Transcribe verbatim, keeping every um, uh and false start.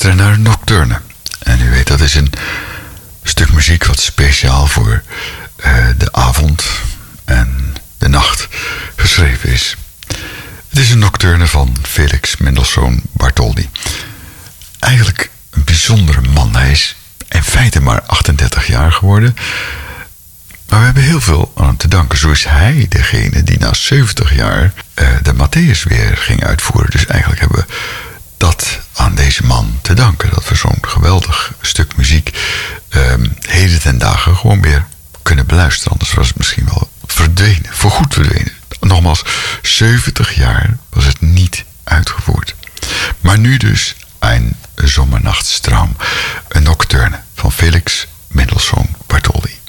luisteren naar Nocturne. En u weet, dat is een stuk muziek wat speciaal voor uh, de avond en de nacht geschreven is. Het is een Nocturne van Felix Mendelssohn Bartholdy. Eigenlijk een bijzondere man. Hij is in feite maar achtendertig jaar geworden. Maar we hebben heel veel aan hem te danken. Zo is hij degene die na zeventig jaar uh, de Matthäus weer ging uitvoeren. Dus eigenlijk hebben we dat aan deze man te danken. Dat we zo'n geweldig stuk muziek um, heden ten dagen gewoon weer kunnen beluisteren. Anders was het misschien wel verdwenen. Voorgoed verdwenen. Nogmaals, zeventig jaar was het niet uitgevoerd. Maar nu dus een Sommernachtstraum. Een Nocturne van Felix Mendelssohn Bartholdy.